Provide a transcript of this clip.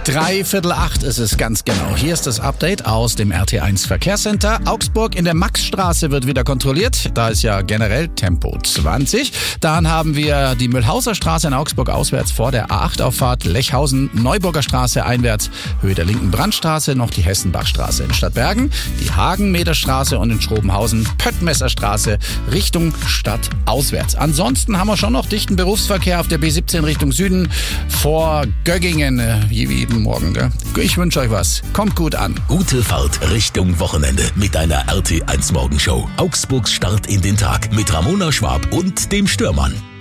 7:45 ist es ganz genau. Hier ist das Update aus dem RT1 Verkehrscenter. Augsburg in der Maxstraße wird wieder kontrolliert. Da ist ja generell Tempo 20. Dann haben wir die Mühlhauser Straße in Augsburg auswärts vor der A8-Auffahrt. Lechhausen, Neuburger Straße einwärts, Höhe der linken Brandstraße, noch die Hessenbachstraße in Stadtbergen, die Hagenmeterstraße und in Schrobenhausen, Pöttmesserstraße Richtung Stadt auswärts. Ansonsten haben wir schon noch dichten Berufsverkehr auf der B17 Richtung Süden vor Göggingen. Wie jeden Morgen, gell? Ich wünsche euch was. Kommt gut an. Gute Fahrt Richtung Wochenende mit einer RT1 Morgenshow. Augsburgs Start in den Tag mit Ramona Schwab und dem Störmann.